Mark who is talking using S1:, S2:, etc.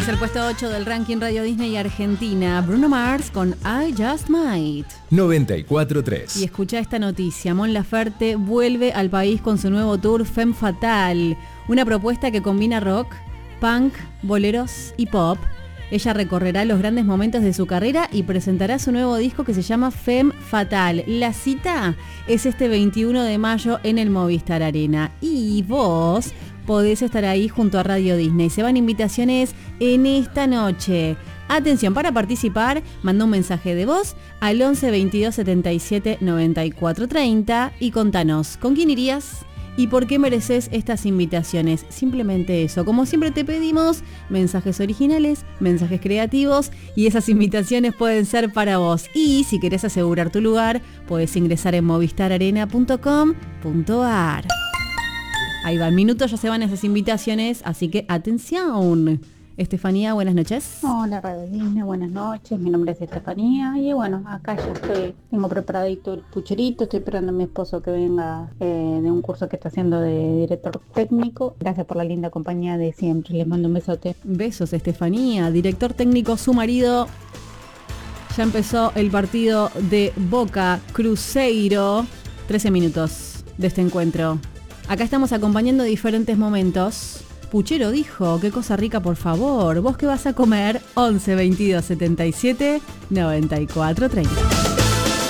S1: Es el puesto 8 del ranking Radio Disney Argentina. Bruno Mars con I Just Might.
S2: 94.3.
S1: Y escucha esta noticia. Mon Laferte vuelve al país con su nuevo tour Femme Fatale. Una propuesta que combina rock, punk, boleros y pop. Ella recorrerá los grandes momentos de su carrera y presentará su nuevo disco que se llama Femme Fatale. La cita es este 21 de mayo en el Movistar Arena. Y vos podés estar ahí junto a Radio Disney. Se van invitaciones en esta noche. Atención, para participar, manda un mensaje de voz al 11 22 77 94 30 y contanos con quién irías y por qué mereces estas invitaciones. Simplemente eso. Como siempre te pedimos mensajes originales, mensajes creativos, y esas invitaciones pueden ser para vos. Y si querés asegurar tu lugar, podés ingresar en movistararena.com.ar. Ahí va, el minuto, ya se van esas invitaciones, así que atención. Estefanía, buenas noches.
S3: Hola Radio Disney, buenas noches, mi nombre es Estefanía y bueno, acá ya tengo preparadito el pucherito, estoy esperando a mi esposo que venga de un curso que está haciendo de director técnico. Gracias por la linda compañía de siempre, les mando un besote.
S1: Besos, Estefanía. Director técnico, su marido. Ya empezó el partido de Boca Cruzeiro. 13 minutos de este encuentro. Acá estamos acompañando diferentes momentos. Puchero dijo, qué cosa rica, por favor. ¿Vos qué vas a comer? 11 22 77 94 30.